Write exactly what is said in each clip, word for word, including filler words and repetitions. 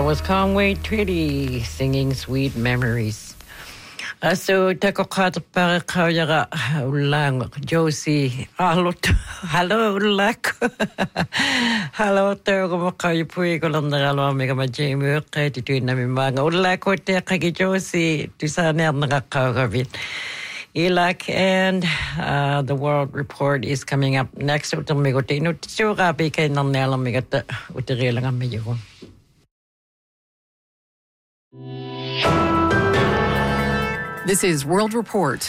was Conway Twitty singing Sweet Memories. Uh, so, tako kata para kauyaga ulang Josie. Hello, hello, ulak. Hello, tego makayu pui kolandalo mega majimu kati tu na mimanga ulak ko te kagi Josie tu sana nakakawin. Ilak and uh, the World Report is coming up next. Utomigote no tsuga bika nanela migata utirela ngamiyo. This is World Report.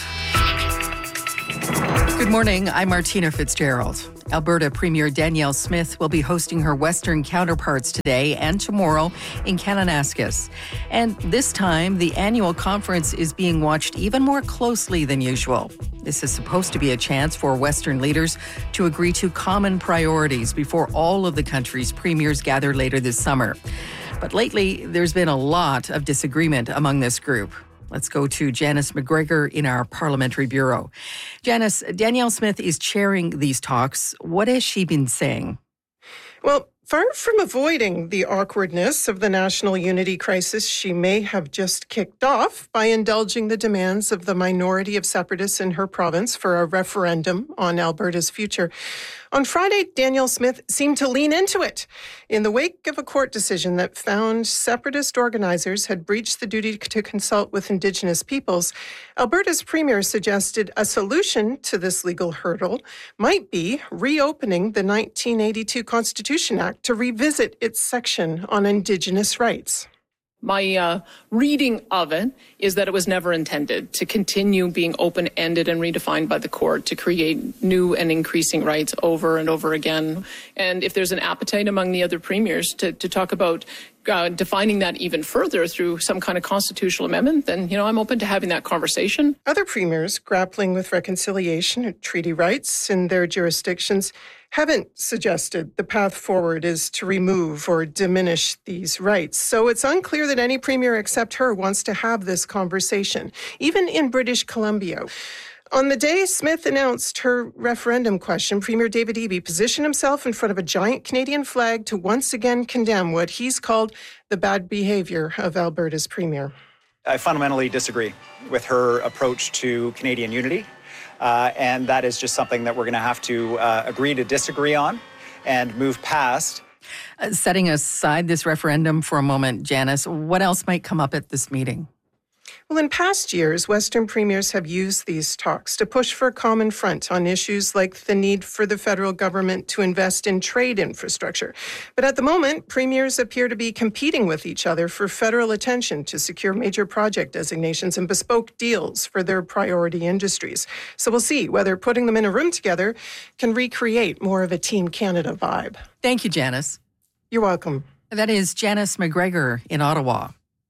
Good morning, I'm Martina Fitzgerald. Alberta Premier Danielle Smith will be hosting her Western counterparts today and tomorrow in Kananaskis. And this time, the annual conference is being watched even more closely than usual. This is supposed to be a chance for Western leaders to agree to common priorities before all of the country's premiers gather later this summer. But lately, there's been a lot of disagreement among this group. Let's go to Janice McGregor in our Parliamentary Bureau. Janice, Danielle Smith is chairing these talks. What has she been saying? Well, far from avoiding the awkwardness of the national unity crisis, she may have just kicked off by indulging the demands of the minority of separatists in her province for a referendum on Alberta's future. On Friday, Danielle Smith seemed to lean into it. In the wake of a court decision that found separatist organizers had breached the duty to consult with Indigenous peoples, Alberta's premier suggested a solution to this legal hurdle might be reopening the nineteen eighty-two Constitution Act to revisit its section on Indigenous rights. My uh, reading of it is that it was never intended to continue being open-ended and redefined by the court to create new and increasing rights over and over again. And if there's an appetite among the other premiers to, to talk about uh, defining that even further through some kind of constitutional amendment, then, you know, I'm open to having that conversation. Other premiers grappling with reconciliation and treaty rights in their jurisdictions haven't suggested the path forward is to remove or diminish these rights. So it's unclear that any premier except her wants to have this conversation, even in British Columbia. On the day Smith announced her referendum question, Premier David Eby positioned himself in front of a giant Canadian flag to once again condemn what he's called the bad behavior of Alberta's premier. I fundamentally disagree with her approach to Canadian unity. Uh, and that is just something that we're going to have to uh, agree to disagree on and move past. Uh, setting aside this referendum for a moment, Janice, what else might come up at this meeting? Well, in past years, Western premiers have used these talks to push for a common front on issues like the need for the federal government to invest in trade infrastructure. But at the moment, premiers appear to be competing with each other for federal attention to secure major project designations and bespoke deals for their priority industries. So we'll see whether putting them in a room together can recreate more of a Team Canada vibe. Thank you, Janice. You're welcome. That is Janice McGregor in Ottawa.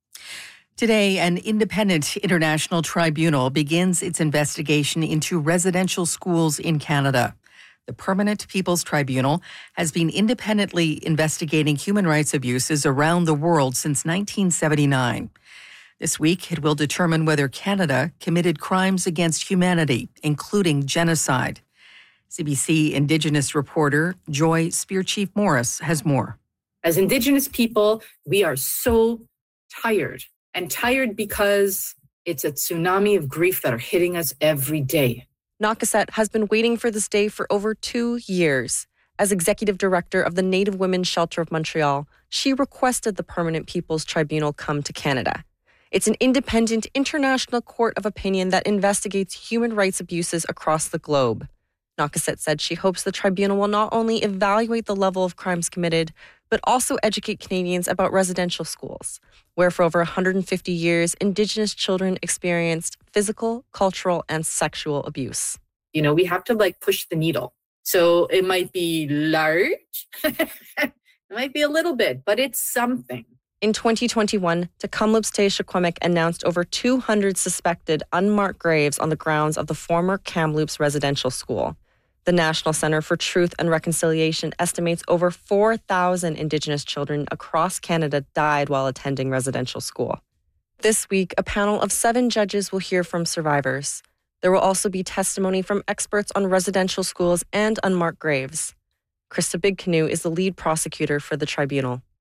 Today, an independent international tribunal begins its investigation into residential schools in Canada. The Permanent People's Tribunal has been independently investigating human rights abuses around the world since nineteen seventy-nine. This week, it will determine whether Canada committed crimes against humanity, including genocide. C B C Indigenous reporter Joy Spearchief Morris has more. As Indigenous people, we are so tired. And tired because it's a tsunami of grief that are hitting us every day. Nakaset has been waiting for this day for over two years. As executive director of the Native Women's Shelter of Montreal, she requested the Permanent People's Tribunal come to Canada. It's an independent international court of opinion that investigates human rights abuses across the globe. Nakaset said she hopes the tribunal will not only evaluate the level of crimes committed, but also educate Canadians about residential schools, where for over one hundred fifty years, Indigenous children experienced physical, cultural, and sexual abuse. You know, we have to like push the needle. So it might be large, it might be a little bit, but it's something. In twenty twenty-one, Tecumlip's Tayshaquemic announced over two hundred suspected unmarked graves on the grounds of the former Kamloops residential school. The National Centre for Truth and Reconciliation estimates over four thousand Indigenous children across Canada died while attending residential school. This week, a panel of seven judges will hear from survivors. There will also be testimony from experts on residential schools and unmarked graves. Krista Bigcanoe is the lead prosecutor for the tribunal.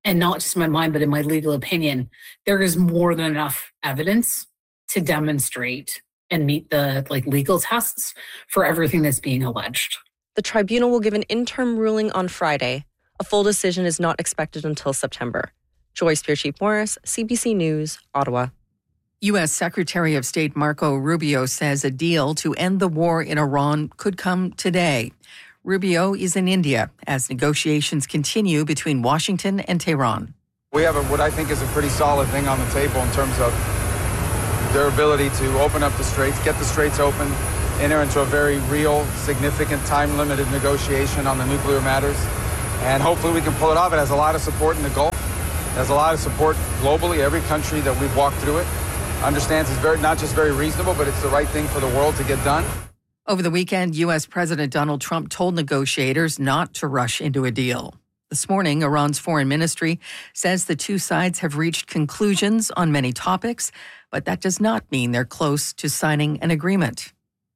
and not just in my mind, but in my legal opinion, there is more than enough evidence to demonstrate and meet the like legal tests for everything that's being alleged. The tribunal will give an interim ruling on Friday. A full decision is not expected until September. Joyce Pierre-Morris, C B C News, Ottawa. U S. Secretary of State Marco Rubio says a deal to end the war in Iran could come today. Rubio is in India as negotiations continue between Washington and Tehran. We have a, what I think is a pretty solid thing on the table in terms of their ability to open up the straits, get the straits open, enter into a very real, significant, time-limited negotiation on the nuclear matters. And hopefully we can pull it off. It has a lot of support in the Gulf. It has a lot of support globally. Every country that we've walked through it understands it's very, not just very reasonable, but it's the right thing for the world to get done. Over the weekend, U S. President Donald Trump told negotiators not to rush into a deal. This morning, Iran's foreign ministry says the two sides have reached conclusions on many topics, but that does not mean they're close to signing an agreement.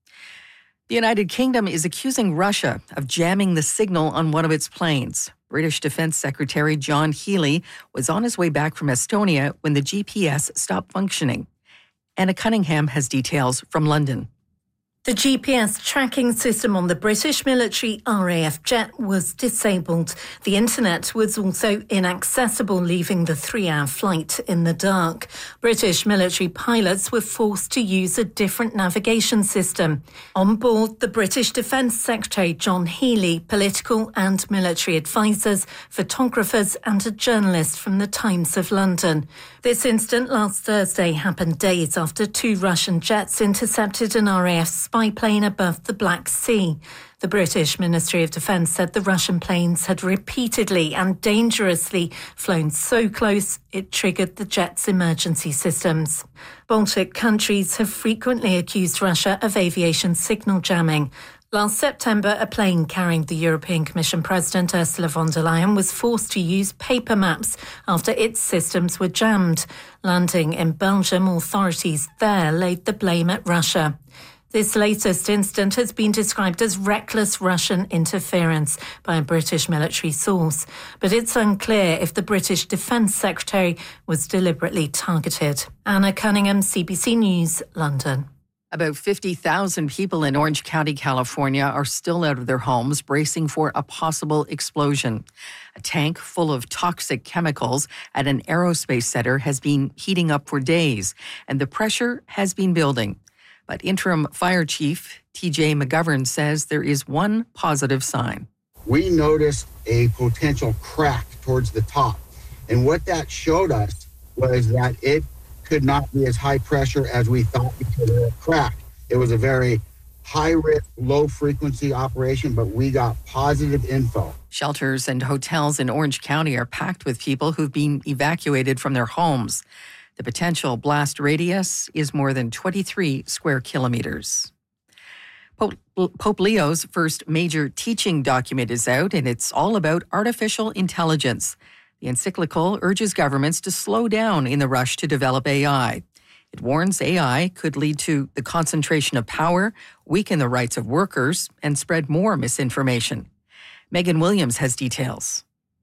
The United Kingdom is accusing Russia of jamming the signal on one of its planes. British Defense Secretary John Healey was on his way back from Estonia when the G P S stopped functioning. Anna Cunningham has details from London. The G P S tracking system on the British military R A F jet was disabled. The internet was also inaccessible, leaving the three-hour flight in the dark. British military pilots were forced to use a different navigation system. On board, the British Defence Secretary John Healey, political and military advisors, photographers and a journalist from the Times of London. This incident last Thursday happened days after two Russian jets intercepted an R A F spy plane above the Black Sea. The British Ministry of Defence said the Russian planes had repeatedly and dangerously flown so close it triggered the jet's emergency systems. Baltic countries have frequently accused Russia of aviation signal jamming. Last September, a plane carrying the European Commission President Ursula von der Leyen was forced to use paper maps after its systems were jammed. Landing in Belgium, authorities there laid the blame at Russia. This latest incident has been described as reckless Russian interference by a British military source, but it's unclear if the British Defence Secretary was deliberately targeted. Anna Cunningham, C B C News, London. About fifty thousand people in Orange County, California are still out of their homes, bracing for a possible explosion. A tank full of toxic chemicals at an aerospace center has been heating up for days, and the pressure has been building. But interim fire chief T J McGovern says there is one positive sign. We noticed a potential crack towards the top. And what that showed us was that it could not be as high pressure as we thought because of the crack. It was a very high-risk, low-frequency operation, but we got positive info. Shelters and hotels in Orange County are packed with people who've been evacuated from their homes. The potential blast radius is more than twenty-three square kilometers. Pope, Pope Leo's first major teaching document is out, and it's all about artificial intelligence. The encyclical urges governments to slow down in the rush to develop A I. It warns A I could lead to the concentration of power, weaken the rights of workers, and spread more misinformation. Megan Williams has details.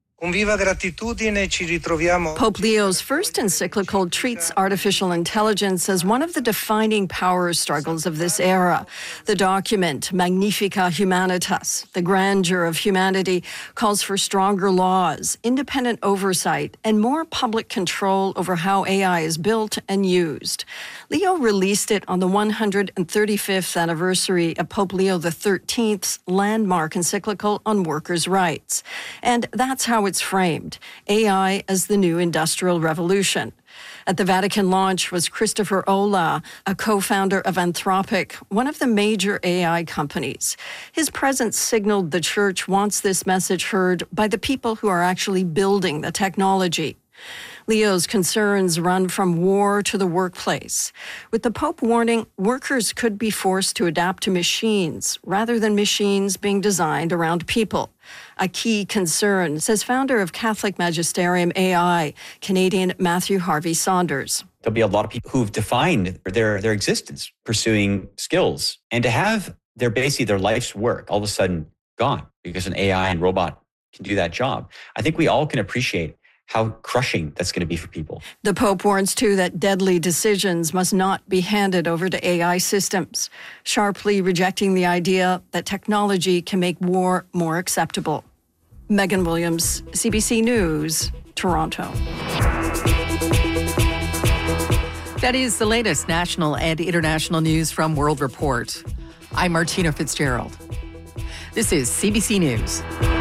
Pope Leo's first encyclical treats artificial intelligence as one of the defining power struggles of this era. The document, Magnifica Humanitas, the grandeur of humanity, calls for stronger laws, independent oversight, and more public control over how A I is built and used. Leo released it on the one hundred thirty-fifth anniversary of Pope Leo the thirteenth's landmark encyclical on workers' rights. And that's how it's framed, A I as the new industrial revolution. At the Vatican launch was Christopher Olah, a co-founder of Anthropic, one of the major A I companies. His presence signaled the Church wants this message heard by the people who are actually building the technology. Leo's concerns run from war to the workplace. With the Pope warning, workers could be forced to adapt to machines rather than machines being designed around people. A key concern, says founder of Catholic Magisterium A I, Canadian Matthew Harvey Saunders. There'll be a lot of people who've defined their, their existence pursuing skills, and to have their basically their life's work all of a sudden gone because an A I and robot can do that job. I think we all can appreciate how crushing that's going to be for people. The Pope warns, too, that deadly decisions must not be handed over to A I systems, sharply rejecting the idea that technology can make war more acceptable. Megan Williams, C B C News, Toronto. That is the latest national and international news from World Report. I'm Martina Fitzgerald. This is C B C News.